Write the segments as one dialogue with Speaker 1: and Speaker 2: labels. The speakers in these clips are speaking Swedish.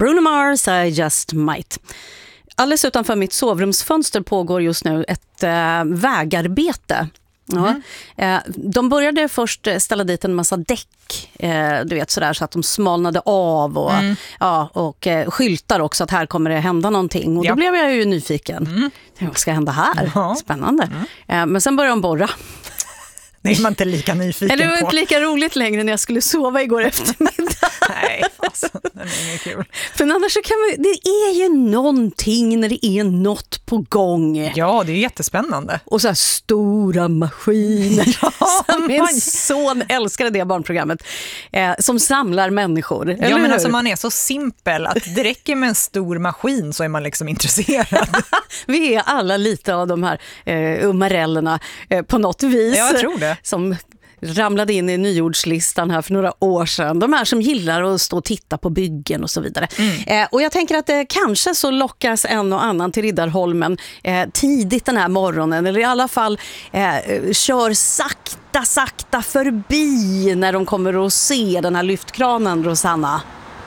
Speaker 1: Bruno Mars, I just might. Alldeles utanför mitt sovrumsfönster pågår just nu ett vägarbete. Ja. De började först ställa dit en massa däck, du vet, sådär, så att de smalnade av och, och skyltar också att här kommer det hända någonting. Och då blev jag ju nyfiken. Vad ska hända här? Spännande. Men sen började de borra.
Speaker 2: Det är man inte lika nyfiken på.
Speaker 1: Det var inte lika roligt längre när jag skulle sova igår eftermiddag.
Speaker 2: Nej, alltså, det är inget kul.
Speaker 1: För annars så kan man, det är ju någonting när det är något på gång.
Speaker 2: Ja, det är jättespännande.
Speaker 1: Och så här stora maskiner. Min son älskade det barnprogrammet. Som samlar människor.
Speaker 2: Ja, men alltså man är så simpel att det räcker med en stor maskin så är man liksom intresserad.
Speaker 1: Vi är alla lite av de här umarellerna på något vis.
Speaker 2: Ja, jag tror det.
Speaker 1: Som ramlade in i nyordslistan här för några år sedan. De här som gillar att stå och titta på byggen och så vidare. Och jag tänker att kanske så lockas en och annan till Riddarholmen tidigt den här morgonen. Eller i alla fall kör sakta förbi när de kommer att se den här lyftkranen, Rosanna.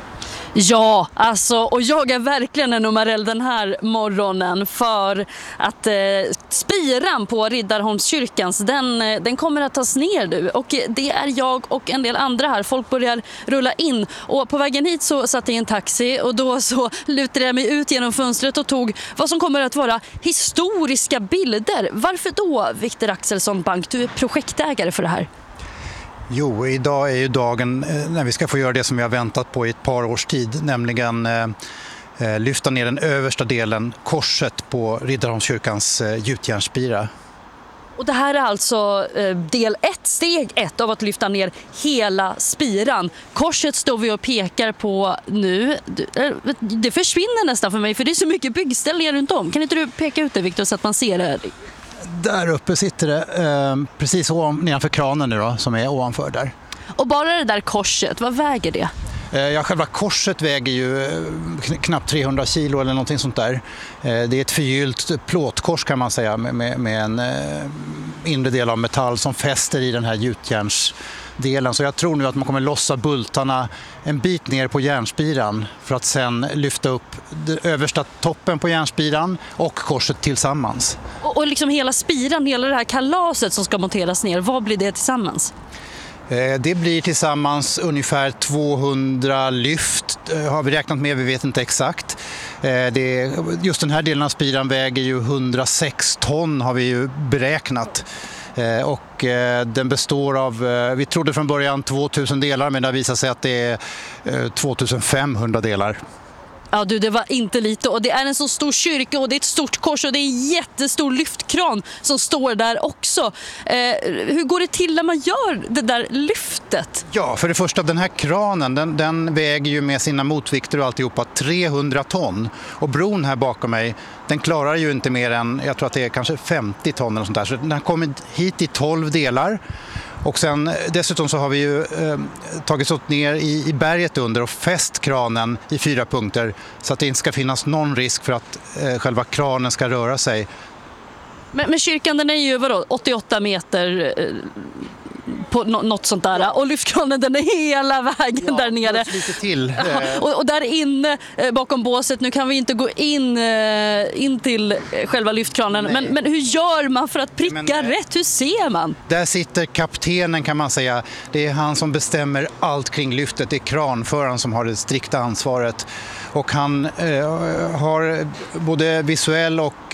Speaker 3: Ja, alltså, och jag är verkligen en umarell den här morgonen för att spiran på Riddarholmskyrkans, den kommer att tas ner nu. Och det är jag och en del andra här. Folk börjar rulla in och på vägen hit så satt jag i en taxi och då så lutade jag mig ut genom fönstret och tog vad som kommer att vara historiska bilder. Varför då, Victor Axelsson Bank? Du är projektägare för det här.
Speaker 4: Jo, idag är ju dagen när vi ska få göra det som vi har väntat på i ett par års tid, nämligen lyfta ner den översta delen, korset på Riddarholmskyrkans gjutjärnsspira.
Speaker 3: Och det här är alltså del 1, steg 1 av att lyfta ner hela spiran. Korset står vi och pekar på nu. Det försvinner nästan för mig för det är så mycket byggställningar runt om. Kan inte du peka ut det, Victor, så att man ser det?
Speaker 4: Där uppe sitter det precis nedanför kranen nu då, som är ovanför där.
Speaker 3: Och bara det där korset, vad väger det?
Speaker 4: Ja, själva korset väger ju knappt 300 kilo eller någonting sånt där. Det är ett förgyllt plåtkors kan man säga med en inre del av metall som fäster i den här gjutjärnsdelen. Så jag tror nu att man kommer lossa bultarna en bit ner på järnspiran för att sen lyfta upp den översta toppen på järnspiran och korset tillsammans.
Speaker 3: Och liksom hela spiran, hela det här kalaset som ska monteras ner, vad blir det tillsammans?
Speaker 4: Det blir tillsammans ungefär 200 lyft, har vi räknat med, vi vet inte exakt. Just den här delen av spiran väger ju 106 ton har vi ju beräknat. Och den består av, vi trodde från början 2000 delar men det har visat sig att det är 2500 delar.
Speaker 3: Ja du, det var inte lite och det är en så stor kyrka och det är ett stort kors och det är en jättestor lyftkran som står där också. Hur går det till när man gör det där lyftet? Ja,
Speaker 4: för det första, den här kranen den väger ju med sina motvikter och alltihopa 300 ton. Och bron här bakom mig, den klarar ju inte mer än, jag tror att det är kanske 50 ton eller sånt där. Så den har kommit hit i 12 delar. Och sen dessutom så har vi ju tagit oss ner i berget under och fäst kranen i 4 punkter så att det inte ska finnas någon risk för att själva kranen ska röra sig.
Speaker 3: Men kyrkan den är ju 88 meter på något sånt där och lyftkranen den är hela vägen där nere.
Speaker 4: Lite till.
Speaker 3: Och där inne bakom båset, nu kan vi inte gå in till själva lyftkranen, men hur gör man för att pricka rätt? Hur ser man?
Speaker 4: Där sitter kaptenen kan man säga. Det är han som bestämmer allt kring lyftet. Det är kranföraren som har det strikta ansvaret. Och han har både visuell och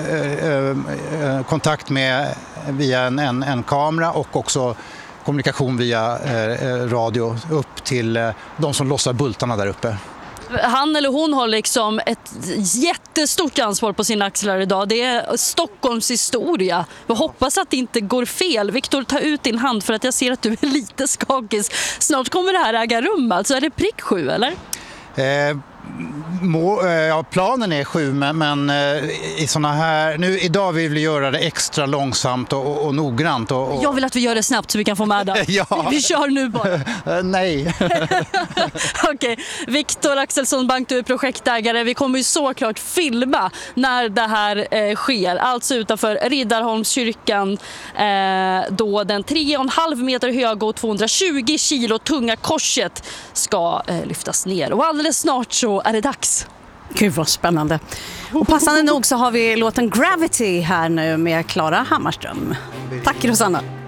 Speaker 4: kontakt med via en kamera och också kommunikation via radio upp till de som lossar bultarna där uppe.
Speaker 3: Han eller hon har liksom ett jättestort ansvar på sina axlar idag. Det är Stockholms historia. Jag hoppas att det inte går fel. Victor, ta ut din hand för att jag ser att du är lite skakig. Snart kommer det här äga rum. Alltså är det prick 7 eller?
Speaker 4: planen är 7, men i såna här... Idag vill vi göra det extra långsamt och noggrant.
Speaker 3: Jag vill att vi gör det snabbt så vi kan få med det.
Speaker 4: Ja.
Speaker 3: Vi kör nu bara.
Speaker 4: Nej.
Speaker 3: Okej, Viktor Axelsson Bank, du är projektägare. Vi kommer ju såklart filma när det här sker. Alltså utanför Riddarholmskyrkan, då den 3,5 meter höga och 220 kilo tunga korset ska lyftas ner. Och alldeles snart så är det dags.
Speaker 1: Gud vad spännande. Och passande nog så har vi låten Gravity här nu med Klara Hammarström. Tack Rosanna.